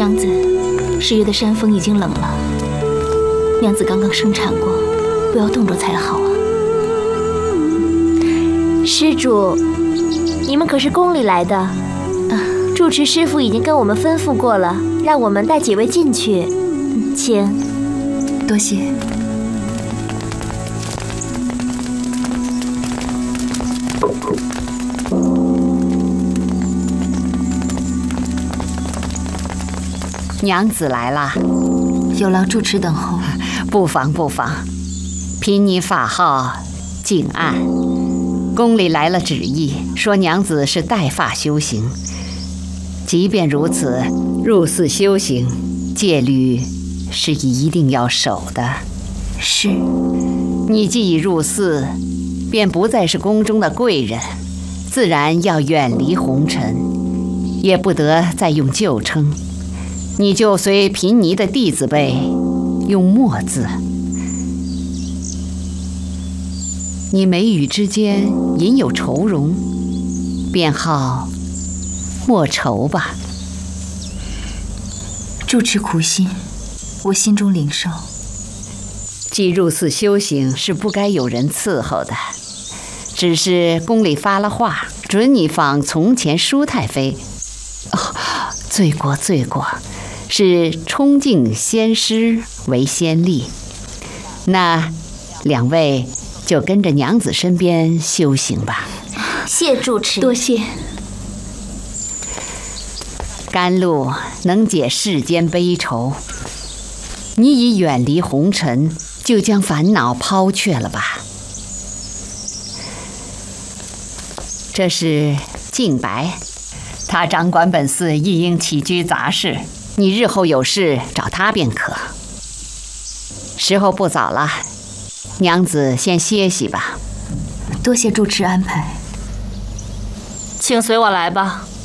娘子，10月的山风已经冷了，娘子刚刚生产过，不要冻着才好啊。 施主，你们可是宫里来的？住持师傅已经跟我们吩咐过了，让我们带几位进去。请。 多谢。 娘子来了， 有劳住持等候。 不妨不妨。贫尼法号静案，宫里来了旨意，说娘子是带发修行。即便如此，入寺修行，戒律是一定要守的。 是。 你既已入寺，便不再是宫中的贵人，自然要远离红尘，也不得再用旧称。你就随贫尼的弟子辈，用墨字。你眉宇之间隐有愁容，便号莫愁吧。 住持苦心，我心中领受。 既入寺修行，是不该有人伺候的。只是宫里发了话，准你仿从前舒太妃。罪过罪过，是崇敬先师为先例。那2位就跟着娘子身边修行吧。 谢住持。 多谢。 甘露能解世间悲愁，你已远离红尘，就将烦恼抛却了吧。这是净白，他掌管本寺一应起居杂事，你日后有事找他便可。时候不早了，娘子先歇息吧。 多谢住持安排。 请随我来吧。